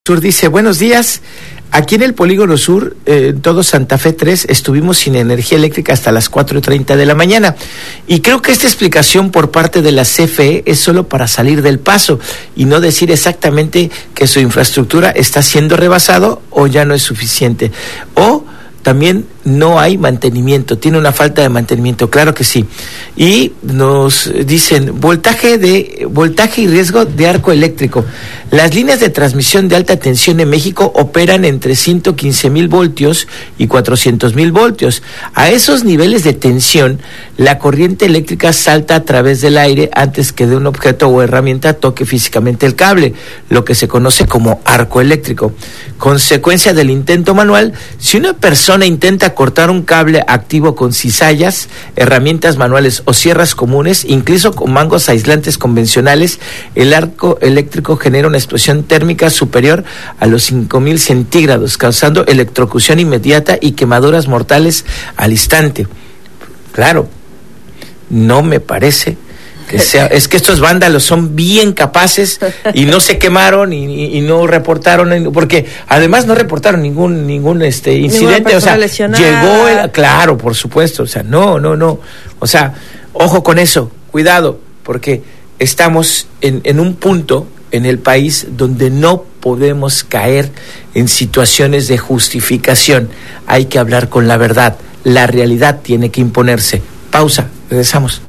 Sur dice, buenos días, aquí en el Polígono Sur, todo Santa Fe 3, estuvimos sin energía eléctrica hasta las 4:30 de la mañana, y creo que esta explicación por parte de la CFE es solo para salir del paso y no decir exactamente que su infraestructura está siendo rebasado o ya no es suficiente, o también no hay mantenimiento, tiene una falta de mantenimiento, claro que sí. Y nos dicen, voltaje y riesgo de arco eléctrico. Las líneas de transmisión de alta tensión en México operan entre 115,000 voltios y 400,000 voltios. A esos niveles de tensión, la corriente eléctrica salta a través del aire antes que de un objeto o herramienta toque físicamente el cable, lo que se conoce como arco eléctrico. Consecuencia del intento manual, si una persona intenta cortar un cable activo con cizallas, herramientas manuales o sierras comunes, incluso con mangos aislantes convencionales, el arco eléctrico genera una explosión térmica superior a los 5,000 centígrados, causando electrocución inmediata y quemaduras mortales al instante. Claro, no me parece que sea, es que estos vándalos son bien capaces y no se quemaron y no reportaron, porque además no reportaron ningún incidente, o sea, lesionada. Claro, por supuesto, o sea, no, o sea, ojo con eso, cuidado, porque estamos en un punto en el país donde no podemos caer en situaciones de justificación. Hay que hablar con la verdad, la realidad tiene que imponerse. Pausa, regresamos.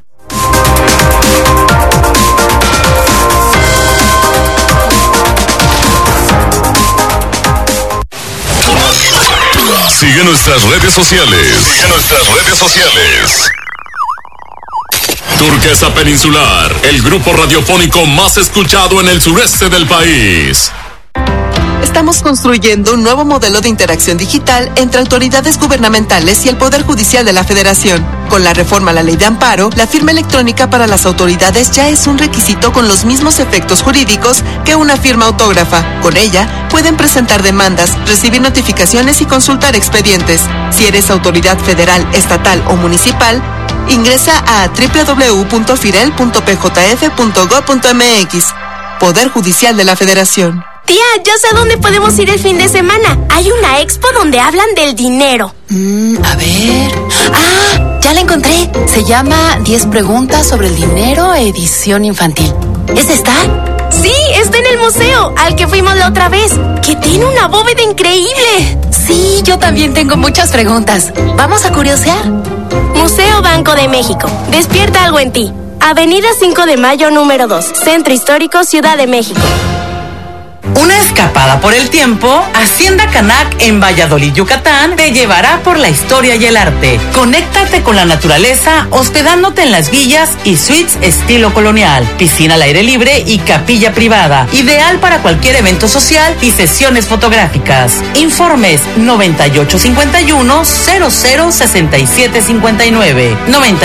Sigue nuestras redes sociales. Turquesa Peninsular, el grupo radiofónico más escuchado en el sureste del país. Estamos construyendo un nuevo modelo de interacción digital entre autoridades gubernamentales y el Poder Judicial de la Federación. Con la reforma a la Ley de Amparo, la firma electrónica para las autoridades ya es un requisito con los mismos efectos jurídicos que una firma autógrafa. Con ella, pueden presentar demandas, recibir notificaciones y consultar expedientes. Si eres autoridad federal, estatal o municipal, ingresa a www.firel.pjf.gov.mx. Poder Judicial de la Federación. Tía, yo sé dónde podemos ir el fin de semana. Hay una expo donde hablan del dinero. A ver... ¡Ah! Ya la encontré. Se llama 10 preguntas sobre el dinero, edición infantil. ¿Esa está? Sí, está en el museo, al que fuimos la otra vez, que tiene una bóveda increíble. Sí, yo también tengo muchas preguntas. ¿Vamos a curiosear? Museo Banco de México. Despierta algo en ti. Avenida 5 de Mayo, número 2. Centro Histórico, Ciudad de México. Una escapada por el tiempo, Hacienda Canac en Valladolid, Yucatán, te llevará por la historia y el arte. Conéctate con la naturaleza hospedándote en las villas y suites estilo colonial, piscina al aire libre y capilla privada, ideal para cualquier evento social y sesiones fotográficas. Informes 9851-006759,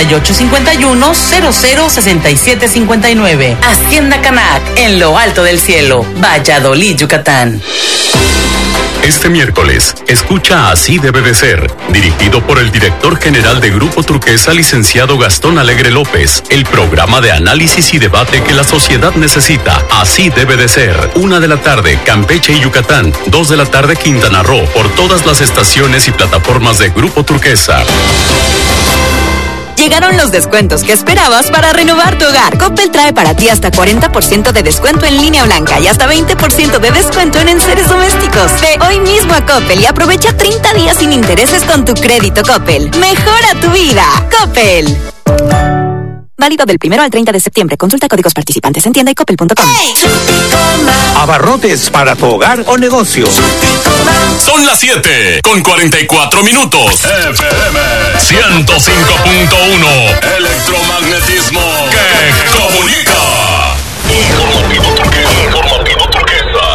9851-006759. Hacienda Canac, en lo alto del cielo, Valladolid, Yucatán. Este miércoles, escucha Así debe de ser, dirigido por el director general de Grupo Turquesa, licenciado Gastón Alegre López, el programa de análisis y debate que la sociedad necesita. Así debe de ser. 1 de la tarde, Campeche y Yucatán. 2 de la tarde, Quintana Roo, por todas las estaciones y plataformas de Grupo Turquesa. Llegaron los descuentos que esperabas para renovar tu hogar. Coppel trae para ti hasta 40% de descuento en línea blanca y hasta 20% de descuento en enseres domésticos. Ve hoy mismo a Coppel y aprovecha 30 días sin intereses con tu crédito Coppel. Mejora tu vida. Coppel. Válido del 1 al 30 de septiembre. Consulta códigos participantes en tienda y coppel.com. Hey. Abarrotes para tu hogar o negocio. Son las 7:44 minutos. FM 105.1. Electromagnetismo que comunica. Informativo Turquesa.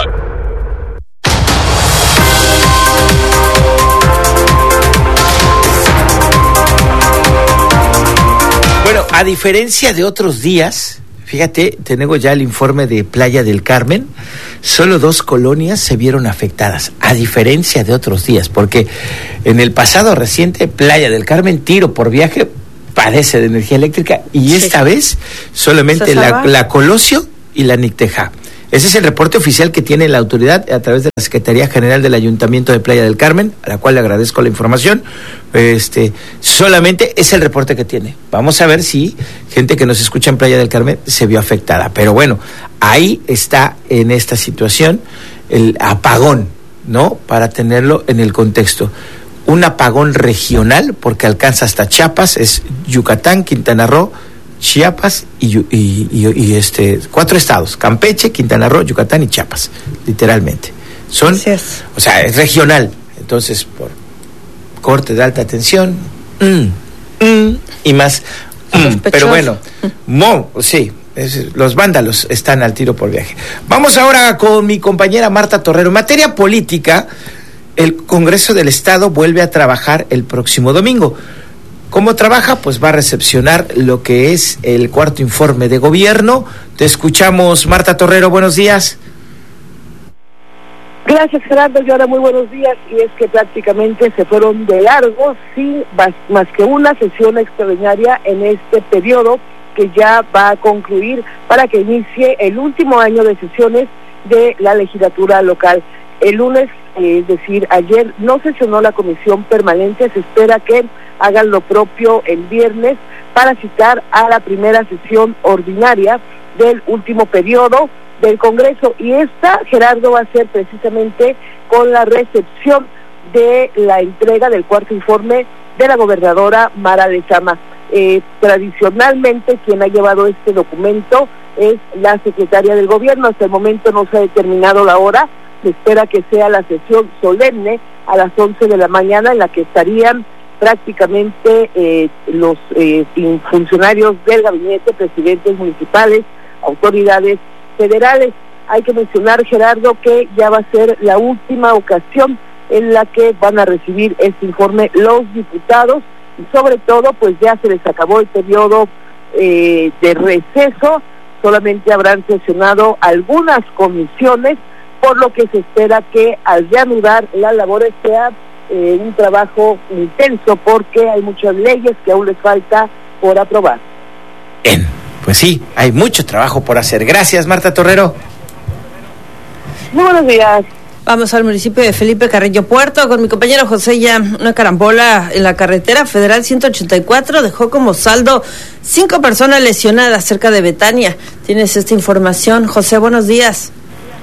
Bueno, a diferencia de otros días, fíjate, tenemos ya el informe de Playa del Carmen, solo 2 colonias se vieron afectadas, a diferencia de otros días, porque en el pasado reciente, Playa del Carmen, Tiro por Viaje, padece de energía eléctrica, y esta vez solamente la Colosio y la Nicteja. Ese es el reporte oficial que tiene la autoridad a través de la Secretaría General del Ayuntamiento de Playa del Carmen, a la cual le agradezco la información. Solamente es el reporte que tiene. Vamos a ver si gente que nos escucha en Playa del Carmen se vio afectada. Pero bueno, ahí está en esta situación el apagón, ¿no? Para tenerlo en el contexto. Un apagón regional, porque alcanza hasta Chiapas, es Yucatán, Quintana Roo, Chiapas y 4 estados: Campeche, Quintana Roo, Yucatán y Chiapas, literalmente. O sea, es regional. Entonces, por corte de alta tensión, y más. Pero bueno, sí, los vándalos están al tiro por viaje. Vamos ahora con mi compañera Marta Torrero. En materia política, el Congreso del Estado vuelve a trabajar el próximo domingo. ¿Cómo trabaja? Pues va a recepcionar lo que es el cuarto informe de gobierno. Te escuchamos, Marta Torrero, buenos días. Gracias, Gerardo, y ahora muy buenos días. Y es que prácticamente se fueron de largo, sin más que una sesión extraordinaria en este periodo que ya va a concluir para que inicie el último año de sesiones de la legislatura local. El lunes, es decir, ayer, no sesionó la comisión permanente. Se espera que hagan lo propio el viernes para citar a la primera sesión ordinaria del último periodo del Congreso. Y esta, Gerardo, va a ser precisamente con la recepción de la entrega del cuarto informe de la gobernadora Mara Lezama. Tradicionalmente, quien ha llevado este documento es la secretaria del gobierno. Hasta el momento no se ha determinado la hora. Se espera que sea la sesión solemne a las 11 de la mañana, en la que estarían prácticamente los funcionarios del gabinete, presidentes municipales, autoridades federales. Hay que mencionar, Gerardo, que ya va a ser la última ocasión en la que van a recibir este informe los diputados, y sobre todo pues ya se les acabó el periodo de receso. Solamente habrán sesionado algunas comisiones, por lo que se espera que al reanudar las labores sea un trabajo intenso, porque hay muchas leyes que aún les falta por aprobar. Bien, pues sí, hay mucho trabajo por hacer. Gracias, Marta Torrero. Muy buenos días. Vamos al municipio de Felipe Carrillo Puerto con mi compañero José. Ya una carambola en la carretera federal 184 dejó como saldo 5 personas lesionadas cerca de Betania. Tienes esta información, José, buenos días.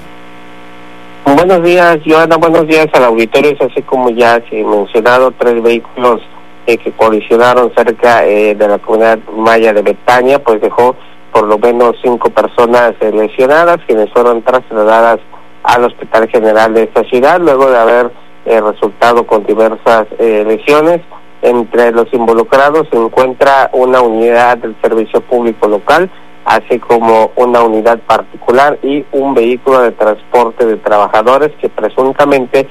Buenos días, Joana, buenos días al auditorio. Es así como ya se ha mencionado, 3 vehículos que colisionaron cerca de la comunidad maya de Betania, pues dejó por lo menos 5 personas lesionadas, quienes fueron trasladadas al Hospital General de esta ciudad, luego de haber resultado con diversas lesiones. Entre los involucrados se encuentra una unidad del servicio público local, así como una unidad particular y un vehículo de transporte de trabajadores que presuntamente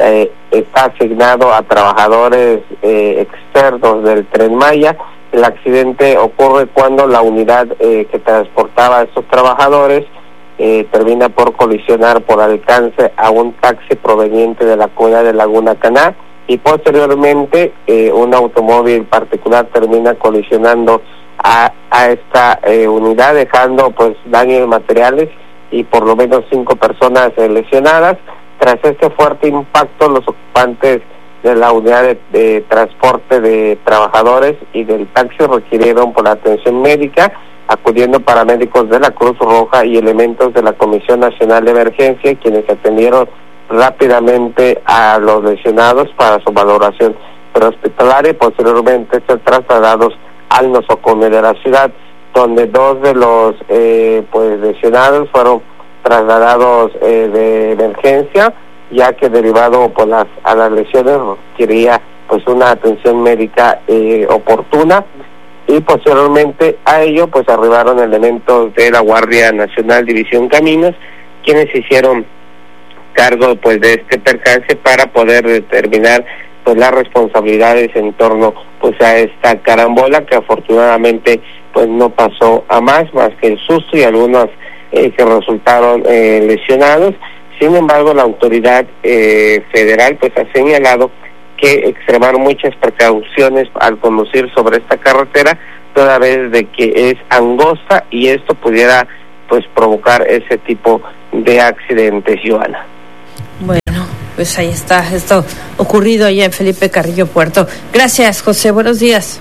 está asignado a trabajadores externos del Tren Maya. El accidente ocurre cuando la unidad que transportaba a estos trabajadores termina por colisionar por alcance a un taxi proveniente de la comunidad de Laguna Caná, y posteriormente un automóvil particular termina colisionando a esta unidad, dejando pues daños materiales y por lo menos 5 personas lesionadas. Tras este fuerte impacto, los ocupantes de la unidad de transporte de trabajadores y del taxi requirieron por la atención médica, acudiendo paramédicos de la Cruz Roja y elementos de la Comisión Nacional de Emergencia, quienes atendieron rápidamente a los lesionados para su valoración prehospitalaria y posteriormente ser trasladados al nosocomio de la ciudad, donde 2 de los lesionados fueron trasladados de emergencia, ya que derivado por las lesiones requería pues una atención médica oportuna. Y posteriormente a ello pues arribaron elementos de la Guardia Nacional División Caminos, quienes hicieron cargo pues de este percance para poder determinar pues las responsabilidades en torno pues a esta carambola, que afortunadamente pues no pasó a más que el susto y algunos que resultaron lesionados. Sin embargo, la autoridad federal pues ha señalado que extremar muchas precauciones al conducir sobre esta carretera, toda vez de que es angosta y esto pudiera pues provocar ese tipo de accidentes, Joana. Bueno, pues ahí está esto ocurrido allá en Felipe Carrillo Puerto. Gracias, José. Buenos días.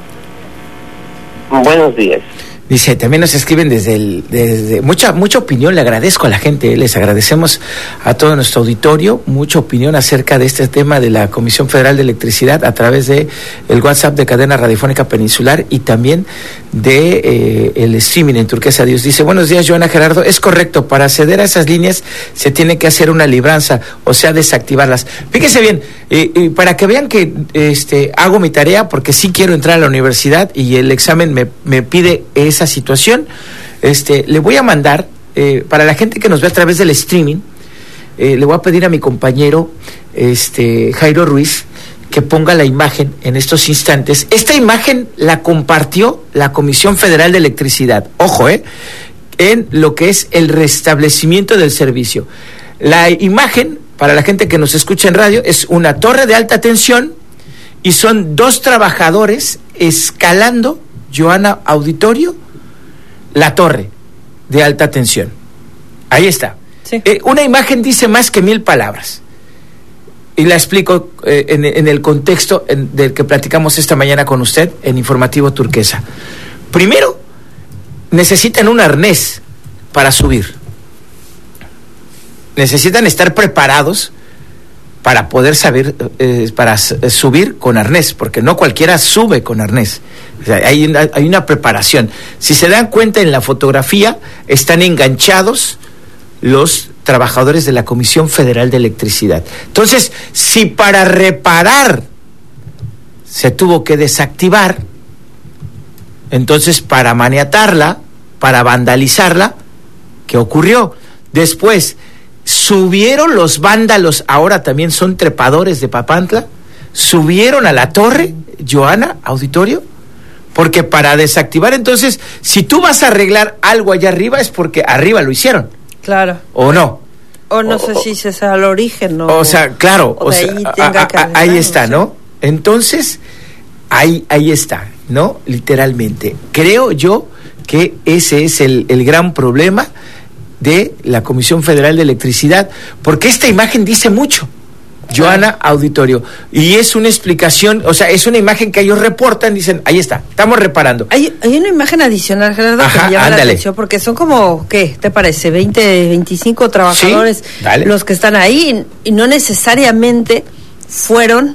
Buenos días. Dice, también nos escriben desde mucha opinión, le agradezco a la gente, les agradecemos a todo nuestro auditorio, mucha opinión acerca de este tema de la Comisión Federal de Electricidad a través de el WhatsApp de Cadena Radiofónica Peninsular y también de el streaming en Turquesa Dios. Dice, buenos días, Joana Gerardo, es correcto, para acceder a esas líneas se tiene que hacer una libranza, o sea, desactivarlas. Fíjese bien, para que vean que hago mi tarea, porque sí quiero entrar a la universidad y el examen me pide esa situación, le voy a mandar, para la gente que nos ve a través del streaming, le voy a pedir a mi compañero Jairo Ruiz que ponga la imagen en estos instantes. Esta imagen la compartió la Comisión Federal de Electricidad, ojo, en lo que es el restablecimiento del servicio. La imagen, para la gente que nos escucha en radio, es una torre de alta tensión y son 2 trabajadores escalando, Joana Auditorio, la torre de alta tensión. Ahí está. Sí. Una imagen dice más que 1000 palabras. Y la explico en el contexto del que platicamos esta mañana con usted en Informativo Turquesa. Primero, necesitan un arnés para subir. Necesitan estar preparados para poder saber, para subir con arnés, porque no cualquiera sube con arnés. O sea, hay una preparación. Si se dan cuenta en la fotografía, están enganchados los trabajadores de la Comisión Federal de Electricidad. Entonces, si para reparar se tuvo que desactivar, entonces para maniatarla, para vandalizarla, ¿qué ocurrió? Después, subieron los vándalos, ahora también son trepadores de Papantla, subieron a la torre, Joana Auditorio, porque para desactivar, entonces, si tú vas a arreglar algo allá arriba es porque arriba lo hicieron. Claro. ¿O no? O no sé si ese es el origen, ¿no? O sea, claro, o sea, ahí está, ¿no? Entonces, ahí está, ¿no? Literalmente. Creo yo que ese es el gran problema de la Comisión Federal de Electricidad, porque esta imagen dice mucho, Joana Auditorio, y es una explicación, o sea, es una imagen que ellos reportan, dicen, ahí está, estamos reparando. Hay una imagen adicional, Gerardo, que me llama la atención, porque son como, ¿qué te parece? 20, 25 trabajadores, sí, los que están ahí, y no necesariamente fueron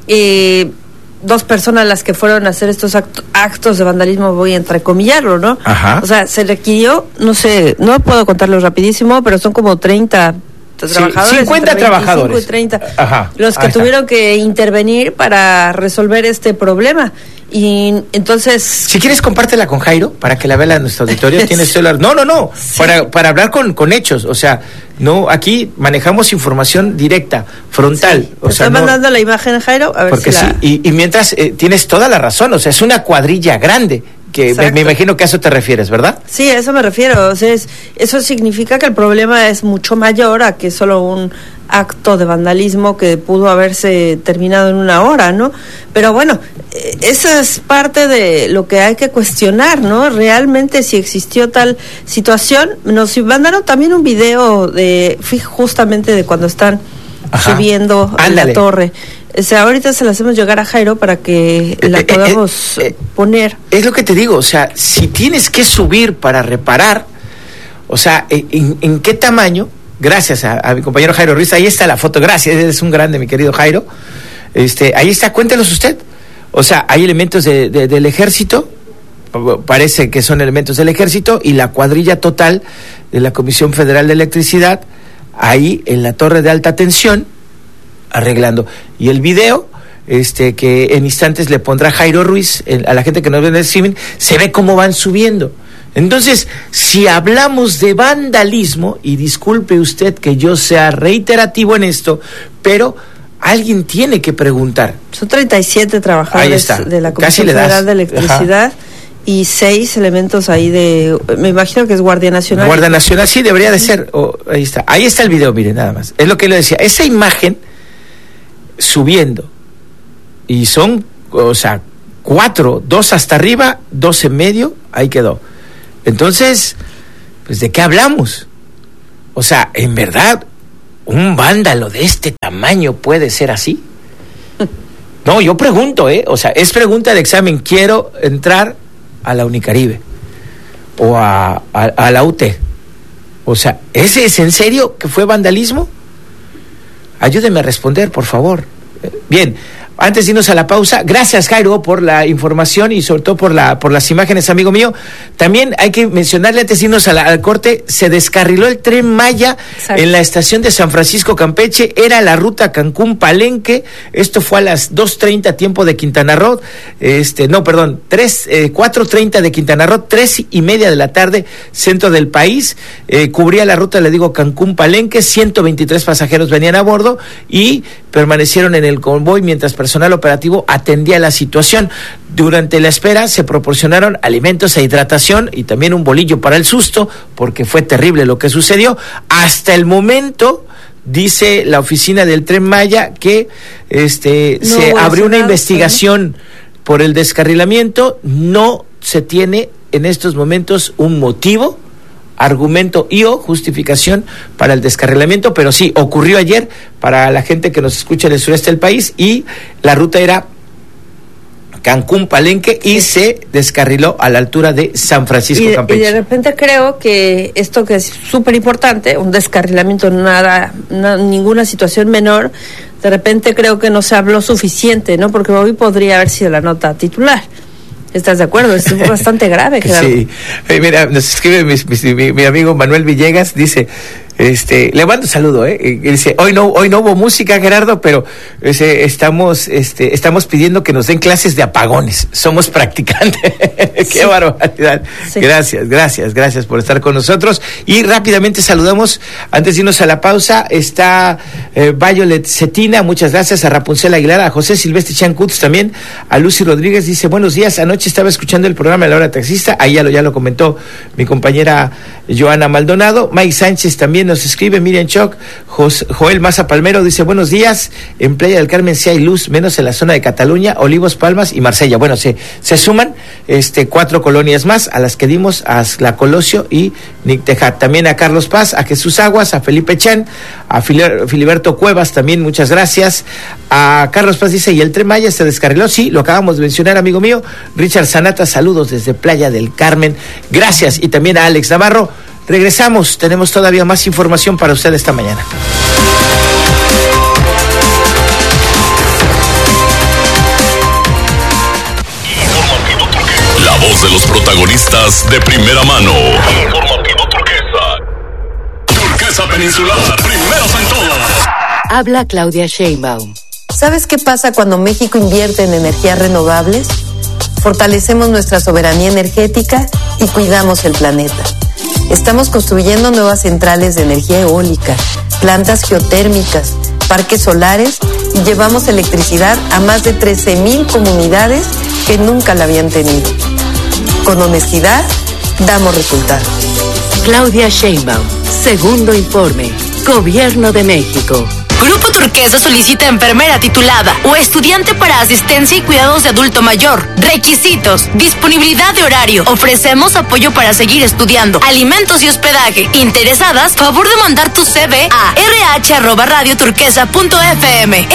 2 personas las que fueron a hacer estos actos de vandalismo, voy a entrecomillarlo, ¿no? Ajá. O sea, se requirió, no sé, no puedo contarlo rapidísimo, pero son como 30 trabajadores. 50 trabajadores. 30, ajá, los que tuvieron que intervenir para resolver este problema. Y entonces... Si quieres, compártela con Jairo para que la vea en nuestro auditorio. Tienes celular. No. Sí. Para hablar con hechos. O sea, no, aquí manejamos información directa, frontal. Sí. O sea, ¿está mandando la imagen, Jairo? A ver porque si sí. Y mientras tienes toda la razón. O sea, es una cuadrilla grande. Que me imagino que a eso te refieres, ¿verdad? Sí, a eso me refiero. O sea, eso significa que el problema es mucho mayor a que solo un acto de vandalismo que pudo haberse terminado en 1 hora, ¿no? Pero bueno, esa es parte de lo que hay que cuestionar, ¿no? Realmente si existió tal situación. Nos mandaron también un video justamente de cuando están subiendo a la torre. O sea, ahorita se la hacemos llegar a Jairo para que la podamos poner. Es lo que te digo, o sea, si tienes que subir para reparar, o sea, ¿en qué tamaño? Gracias a mi compañero Jairo Ruiz, ahí está la foto, gracias, eres un grande, mi querido Jairo. Ahí está, cuéntenos usted. O sea, hay elementos del ejército, parece que son elementos del ejército, y la cuadrilla total de la Comisión Federal de Electricidad, ahí en la torre de alta tensión, arreglando. Y el video, que en instantes le pondrá Jairo Ruiz, a la gente que nos ve en el streaming, se ve cómo van subiendo. Entonces, si hablamos de vandalismo, y disculpe usted que yo sea reiterativo en esto, pero alguien tiene que preguntar. Son 37 trabajadores de la Comisión Federal de Electricidad. Ajá. Y 6 elementos ahí me imagino que es Guardia Nacional. Guardia Nacional, sí, debería de ser. Ahí está el video, miren, nada más. Es lo que le decía, esa imagen subiendo, y son, o sea, 4, 2 hasta arriba, 2 en medio, ahí quedó. Entonces, pues, ¿de qué hablamos? O sea, ¿en verdad un vándalo de este tamaño puede ser así? No, yo pregunto, o sea, es pregunta de examen. Quiero entrar a la Unicaribe o a la UT. O sea, ¿ese es en serio que fue vandalismo? Ayúdeme a responder, por favor. Bien, antes de irnos a la pausa, gracias, Jairo, por la información y sobre todo por las imágenes, amigo mío. También hay que mencionarle, antes de irnos al corte, se descarriló el Tren Maya. Exacto. En la estación de San Francisco Campeche. Era la ruta Cancún-Palenque. Esto fue a las 2:30 tiempo de Quintana Roo. 4:30 de Quintana Roo, 3:30 de la tarde, centro del país. Cubría la ruta, le digo, Cancún-Palenque. 123 pasajeros venían a bordo y permanecieron en el convoy mientras personal operativo atendía la situación. Durante la espera se proporcionaron alimentos e hidratación y también un bolillo para el susto, porque fue terrible lo que sucedió. Hasta el momento, dice la oficina del Tren Maya que se abrió una investigación por el descarrilamiento. No se tiene en estos momentos un motivo, argumento o justificación para el descarrilamiento, pero sí, ocurrió ayer para la gente que nos escucha en el sureste del país y la ruta era Cancún-Palenque y se descarriló a la altura de San Francisco Campeche. Y de repente creo que esto que es súper importante, un descarrilamiento, ninguna situación menor, de repente creo que no se habló suficiente, ¿no? Porque hoy podría haber sido la nota titular. ¿Estás de acuerdo? Es bastante grave, Gerardo. Sí. Mira, nos escribe mi amigo Manuel Villegas, dice, le mando un saludo, y dice, hoy no hubo música, Gerardo, pero estamos pidiendo que nos den clases de apagones. Somos practicantes. Qué barbaridad. Sí. Gracias por estar con nosotros. Y rápidamente saludamos, antes de irnos a la pausa, está Violet Cetina, muchas gracias, a Rapunzel Aguilar, a José Silvestre Chancuts también, a Lucy Rodríguez, dice, buenos días, anoche estaba escuchando el programa de La Hora Taxista, ahí ya lo comentó mi compañera Joana Maldonado. Mike Sánchez también nos escribe, Miriam Choc, Joel Maza Palmero dice, buenos días, en Playa del Carmen sí hay luz, menos en la zona de Cataluña, Olivos, Palmas y Marsella. Bueno, se suman 4 colonias más a las que dimos, a La Colosio y Nictejat. También a Carlos Paz, a Jesús Aguas, a Felipe Chan, a Filiberto Cuevas también, muchas gracias. A Carlos Paz dice, ¿y el Tren Maya se descarriló? Sí, lo acabamos de mencionar, amigo mío. Richard Sanata, saludos desde Playa del Carmen, gracias. Y también a Alex Navarro. Regresamos, tenemos todavía más información para usted esta mañana. La voz de los protagonistas de primera mano. Informativo Turquesa. Turquesa Peninsular, primeros en todo. Habla Claudia Sheinbaum. ¿Sabes qué pasa cuando México invierte en energías renovables? Fortalecemos nuestra soberanía energética y cuidamos el planeta. Estamos construyendo nuevas centrales de energía eólica, plantas geotérmicas, parques solares y llevamos electricidad a más de 13,000 comunidades que nunca la habían tenido. Con honestidad, damos resultados. Claudia Sheinbaum, segundo informe, Gobierno de México. Grupo Turquesa solicita enfermera titulada o estudiante para asistencia y cuidados de adulto mayor. Requisitos: disponibilidad de horario. Ofrecemos apoyo para seguir estudiando, alimentos y hospedaje. Interesadas, favor de mandar tu CV a rh@radioturquesa.fm.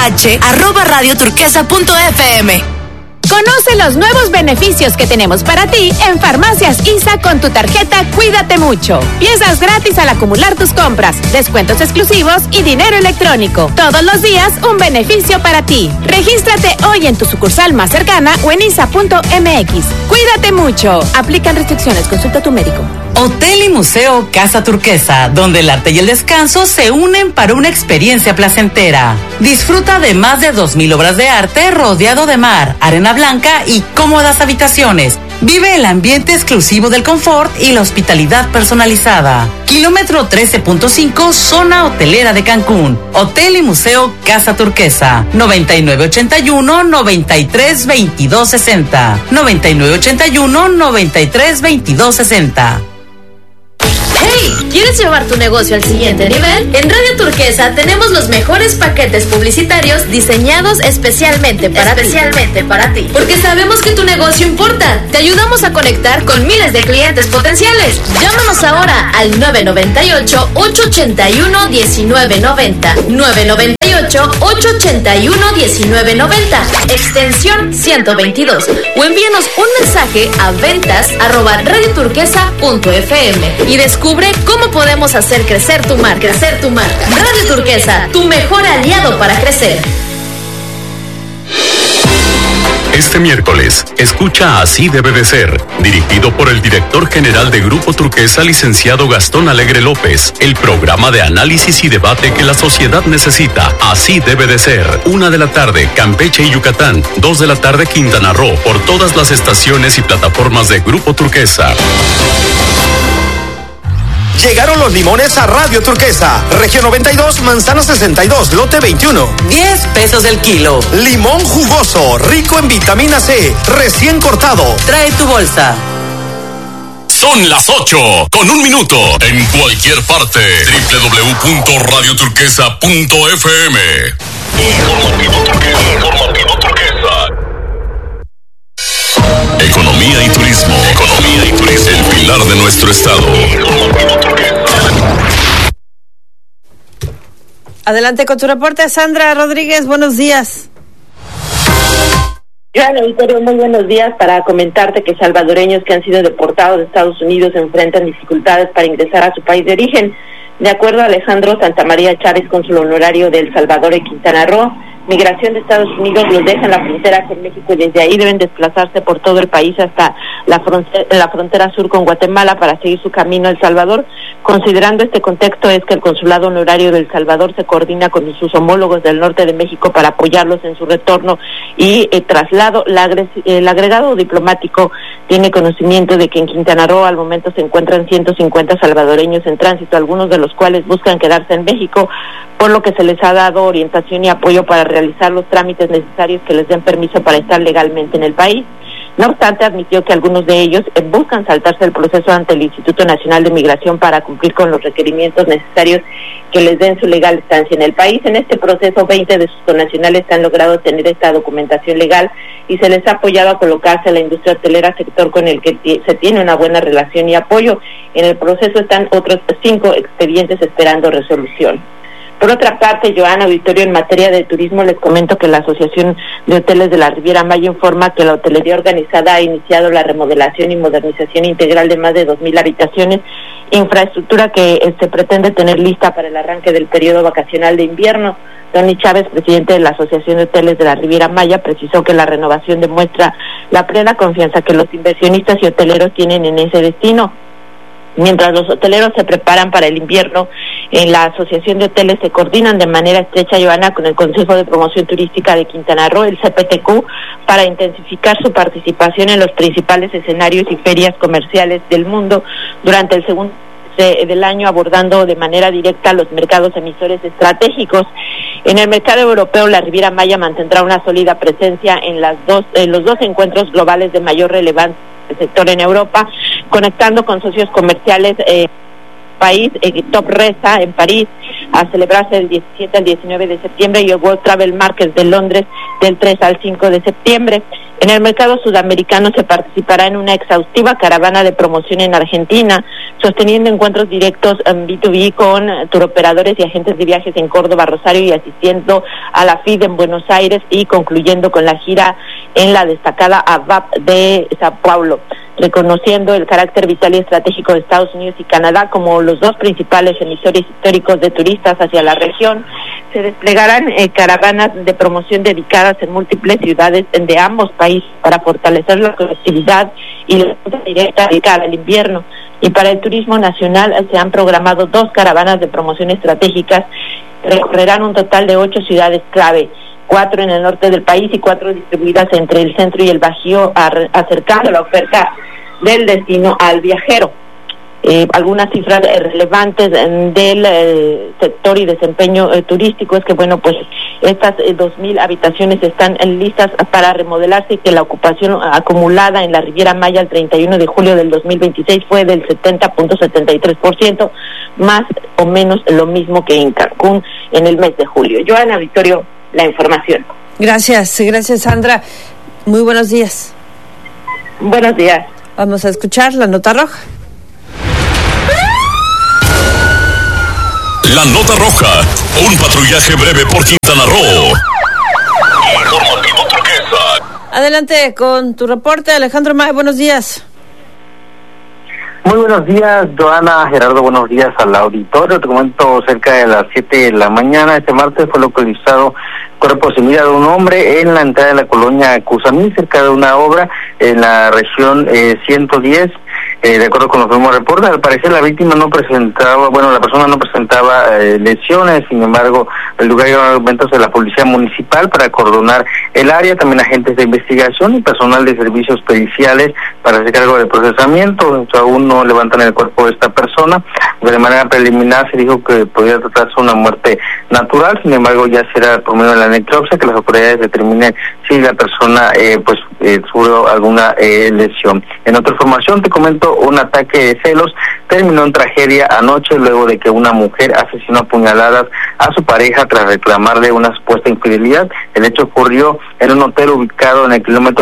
rh@radioturquesa.fm. Conoce los nuevos beneficios que tenemos para ti en Farmacias ISA con tu tarjeta Cuídate Mucho. Piezas gratis al acumular tus compras, descuentos exclusivos y dinero electrónico. Todos los días un beneficio para ti. Regístrate hoy en tu sucursal más cercana o en isa.mx. Cuídate mucho. Aplican restricciones. Consulta a tu médico. Hotel y Museo Casa Turquesa, donde el arte y el descanso se unen para una experiencia placentera. Disfruta de más de 2,000 obras de arte rodeado de mar, arena blanca y cómodas habitaciones. Vive el ambiente exclusivo del confort y la hospitalidad personalizada. Kilómetro 13.5, zona hotelera de Cancún. Hotel y Museo Casa Turquesa. 9981-932260. 9981-932260. ¡Hey! ¿Quieres llevar tu negocio al siguiente nivel? En Radio Turquesa tenemos los mejores paquetes publicitarios diseñados especialmente para ti. Porque sabemos que tu negocio importa. Te ayudamos a conectar con miles de clientes potenciales. Llámanos ahora al 998-881-1990. 998-881-1990. Extensión 122. O envíanos un mensaje a ventas@radioturquesa.fm y descubre cómo podemos hacer crecer tu marca. Radio Turquesa, tu mejor aliado para crecer. Este miércoles, escucha Así debe de ser, dirigido por el director general de Grupo Turquesa, licenciado Gastón Alegre López, el programa de análisis y debate que la sociedad necesita. Así debe de ser. 1 de la tarde, Campeche y Yucatán. 2 de la tarde, Quintana Roo, por todas las estaciones y plataformas de Grupo Turquesa. Llegaron los limones a Radio Turquesa. Región 92, manzana 62, lote 21. 10 pesos el kilo. Limón jugoso, rico en vitamina C, recién cortado. Trae tu bolsa. Son las 8:01. En cualquier parte. www.radioturquesa.fm. Informativo Turquesa. Economía y turismo. El pilar de nuestro estado. Adelante con tu reporte, Sandra Rodríguez. Buenos días. Joana, Victoria, muy buenos días. Para comentarte que salvadoreños que han sido deportados de Estados Unidos enfrentan dificultades para ingresar a su país de origen. De acuerdo a Alejandro Santamaría Chávez, cónsul honorario de El Salvador en Quintana Roo, Migración de Estados Unidos los deja en la frontera con México y desde ahí deben desplazarse por todo el país hasta la frontera sur con Guatemala para seguir su camino a El Salvador. Considerando este contexto es que el Consulado Honorario de El Salvador se coordina con sus homólogos del norte de México para apoyarlos en su retorno y traslado. El agregado diplomático tiene conocimiento de que en Quintana Roo al momento se encuentran 150 salvadoreños en tránsito, algunos de los cuales buscan quedarse en México, por lo que se les ha dado orientación y apoyo para realizar los trámites necesarios que les den permiso para estar legalmente en el país. No obstante, admitió que algunos de ellos buscan saltarse el proceso ante el Instituto Nacional de Migración para cumplir con los requerimientos necesarios que les den su legal estancia en el país. En este proceso, 20 de sus connacionales han logrado tener esta documentación legal y se les ha apoyado a colocarse a la industria hotelera, sector con el que se tiene una buena relación y apoyo. En el proceso están otros 5 expedientes esperando resolución. Por otra parte, Joana, Victoria, en materia de turismo, les comento que la Asociación de Hoteles de la Riviera Maya informa que la hotelería organizada ha iniciado la remodelación y modernización integral de más de 2,000 habitaciones, infraestructura que se pretende tener lista para el arranque del periodo vacacional de invierno. Tony Chávez, presidente de la Asociación de Hoteles de la Riviera Maya, precisó que la renovación demuestra la plena confianza que los inversionistas y hoteleros tienen en ese destino. Mientras los hoteleros se preparan para el invierno, en la Asociación de Hoteles se coordinan de manera estrecha, Joana, con el Consejo de Promoción Turística de Quintana Roo, el CPTQ, para intensificar su participación en los principales escenarios y ferias comerciales del mundo durante el segundo del año, abordando de manera directa los mercados emisores estratégicos. En el mercado europeo, la Riviera Maya mantendrá una sólida presencia en los dos encuentros globales de mayor relevancia del sector en Europa, conectando con socios comerciales país, Top Resa en París, a celebrarse del 17 al 19 de septiembre, y el World Travel Market de Londres del 3 al 5 de septiembre. En el mercado sudamericano se participará en una exhaustiva caravana de promoción en Argentina, sosteniendo encuentros directos en B2B con turoperadores y agentes de viajes en Córdoba, Rosario, y asistiendo a la FID en Buenos Aires, y concluyendo con la gira en la destacada AVAP de Sao Paulo, reconociendo el carácter vital y estratégico de Estados Unidos y Canadá como los dos principales emisores históricos de turistas hacia la región. Se desplegarán caravanas de promoción dedicadas en múltiples ciudades de ambos países para fortalecer la conectividad y la ruta directa de cara al invierno. Y para el turismo nacional se han programado 2 caravanas de promoción estratégicas que recorrerán un total de 8 ciudades clave, 4 en el norte del país y 4 distribuidas entre el centro y el Bajío, acercando la oferta del destino al viajero. Algunas cifras relevantes del sector y desempeño turístico es que, bueno, pues Estas 2,000 habitaciones están listas para remodelarse y que la ocupación acumulada en la Riviera Maya el 31 de julio del 2026 fue del 70.73%, más o menos lo mismo que en Cancún en el mes de julio. Joana, Victorio, la información. Gracias, Sandra. Muy buenos días. Buenos días. Vamos a escuchar la nota roja. La nota roja, un patrullaje breve por Quintana Roo. Informativo Turquesa. Adelante con tu reporte, Alejandro May, buenos días. Muy buenos días, Joana, Gerardo, buenos días al auditorio. Te comento, cerca de las 7 de la mañana, este martes fue localizado cuerpo sin vida de un hombre en la entrada de la colonia Cusamí, cerca de una obra en la región 110. De acuerdo con los mismos reportes, al parecer la víctima la persona no presentaba lesiones. Sin embargo, el lugar lleva argumentos de la policía municipal para acordonar el área, también agentes de investigación y personal de servicios periciales para hacer cargo del procesamiento. Aún no levantan el cuerpo de esta persona. De manera preliminar se dijo que podría tratarse de una muerte natural. Sin embargo, ya será por medio de la necropsia que las autoridades determinen si la persona sufrió alguna lesión. En otra información te comento, un ataque de celos terminó en tragedia anoche luego de que una mujer asesinó a puñaladas a su pareja tras reclamarle una supuesta infidelidad. El hecho ocurrió en un hotel ubicado en el kilómetro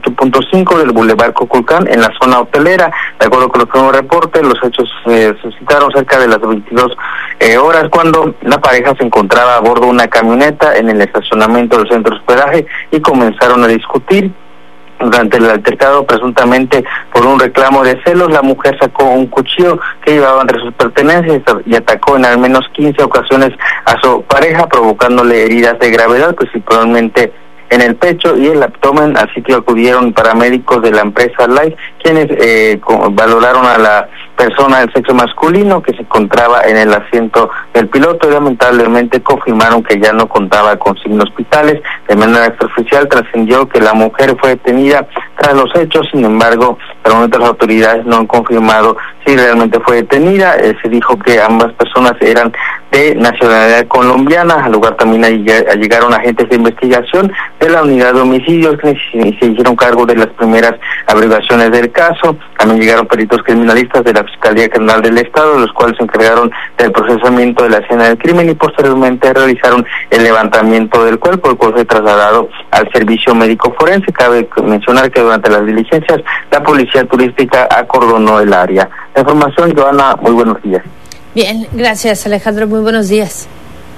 18.5 del Boulevard Coculcán, en la zona hotelera. De acuerdo con los primeros reportes, los hechos se suscitaron cerca de las 22 horas cuando la pareja se encontraba a bordo de una camioneta en el estacionamiento del centro de hospedaje y comenzaron a discutir. Durante el altercado, presuntamente por un reclamo de celos, la mujer sacó un cuchillo que llevaba entre sus pertenencias y atacó en al menos 15 ocasiones a su pareja, provocándole heridas de gravedad, principalmente en el pecho y el abdomen. Al sitio acudieron paramédicos de la empresa Life, quienes valoraron a la persona del sexo masculino que se encontraba en el asiento del piloto y lamentablemente confirmaron que ya no contaba con signos vitales. De manera extraoficial trascendió que la mujer fue detenida tras los hechos. Sin embargo, al momento las autoridades no han confirmado si realmente fue detenida. Se dijo que ambas personas eran de nacionalidad colombiana. Al lugar también llegaron agentes de investigación de la unidad de homicidios que se hicieron cargo de las primeras averiguaciones del caso. También llegaron peritos criminalistas de la Fiscalía General del Estado, los cuales se encargaron del procesamiento de la escena del crimen y posteriormente realizaron el levantamiento del cuerpo, el cual fue trasladado al servicio médico forense. Cabe mencionar que durante las diligencias la policía turística acordonó el área. La información, Joana, muy buenos días. Bien, gracias, Alejandro, muy buenos días.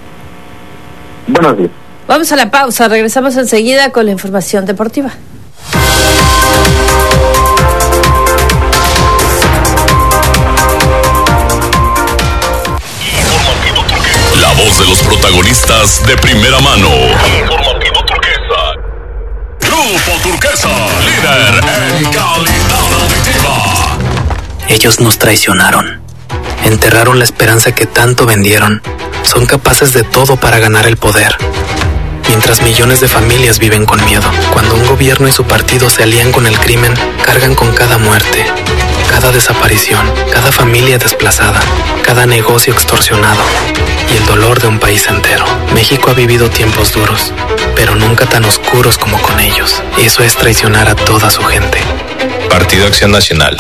Buenos días. Vamos a la pausa, regresamos enseguida con la información deportiva. La voz de los protagonistas de primera mano. Informativo Turquesa. Grupo Turquesa, líder en calidad auditiva. Ellos nos traicionaron. Enterraron la esperanza que tanto vendieron. Son capaces de todo para ganar el poder. Mientras millones de familias viven con miedo. Cuando un gobierno y su partido se alían con el crimen, cargan con cada muerte, cada desaparición, cada familia desplazada, cada negocio extorsionado y el dolor de un país entero. México ha vivido tiempos duros, pero nunca tan oscuros como con ellos. Eso es traicionar a toda su gente. Partido Acción Nacional.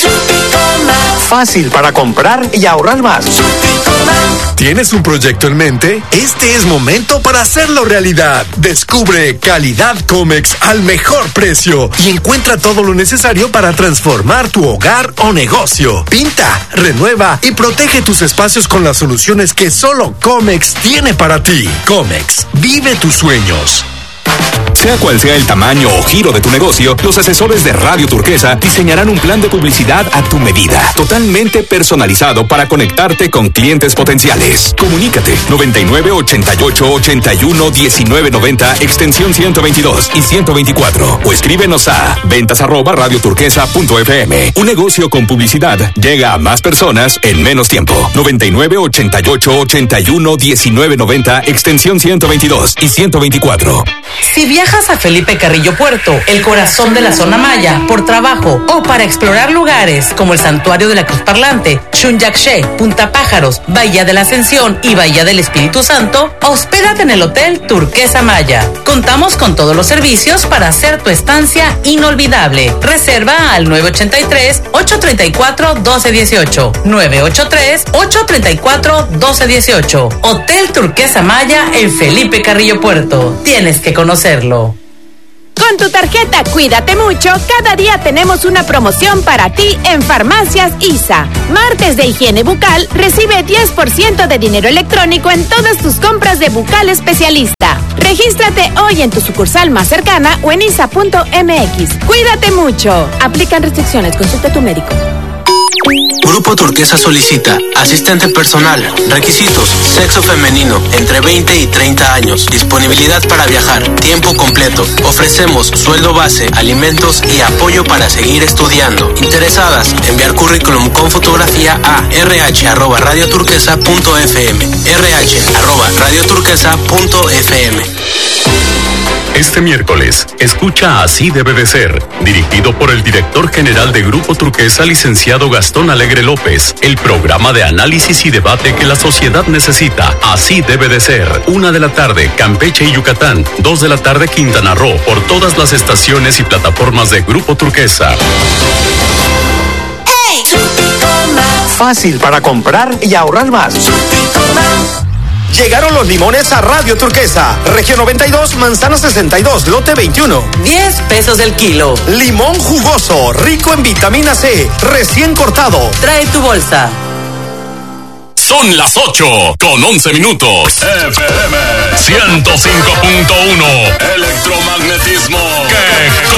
Fácil para comprar y ahorrar más. ¿Tienes un proyecto en mente? Este es momento para hacerlo realidad. Descubre Calidad Comex al mejor precio y encuentra todo lo necesario para transformar tu hogar o negocio. Pinta, renueva y protege tus espacios con las soluciones que solo Comex tiene para ti. Comex, vive tus sueños. Sea cual sea el tamaño o giro de tu negocio, los asesores de Radio Turquesa diseñarán un plan de publicidad a tu medida, totalmente personalizado para conectarte con clientes potenciales. Comunícate 99 88 81 19 90 extensión 122 y 124 o escríbenos a ventas@radioturquesa.fm. Un negocio con publicidad llega a más personas en menos tiempo. 99 88 81 19 90 extensión 122 y 124. Si viajas Viajas a Felipe Carrillo Puerto, el corazón de la zona maya, por trabajo o para explorar lugares como el Santuario de la Cruz Parlante, Xunyaxé, Punta Pájaros, Bahía de la Ascensión y Bahía del Espíritu Santo, hospédate en el Hotel Turquesa Maya. Contamos con todos los servicios para hacer tu estancia inolvidable. Reserva al 983-834-1218. 983-834-1218. Hotel Turquesa Maya en Felipe Carrillo Puerto. Tienes que conocerlo. Con tu tarjeta Cuídate Mucho, cada día tenemos una promoción para ti en Farmacias ISA. Martes de higiene bucal, recibe 10% de dinero electrónico en todas tus compras de bucal especialista. Regístrate hoy en tu sucursal más cercana o en isa.mx. Cuídate mucho. Aplican restricciones. Consulta a tu médico. Grupo Turquesa solicita asistente personal, requisitos, sexo femenino, entre 20 y 30 años, disponibilidad para viajar, tiempo completo. Ofrecemos sueldo base, alimentos y apoyo para seguir estudiando. Interesadas, enviar currículum con fotografía a rh@radioturquesa.fm, rh@radioturquesa.fm. Este miércoles, escucha Así debe de ser, dirigido por el director general de Grupo Turquesa, licenciado Gastón Alegre López, el programa de análisis y debate que la sociedad necesita. Así debe de ser. 1 de la tarde, Campeche y Yucatán. 2 de la tarde, Quintana Roo, por todas las estaciones y plataformas de Grupo Turquesa. Fácil para comprar y ahorrar más. Llegaron los limones a Radio Turquesa. Región 92, Manzana 62, lote 21. 10 pesos el kilo. Limón jugoso, rico en vitamina C, recién cortado. Trae tu bolsa. Son las 8:11. FM 105.1. Electromagnetismo que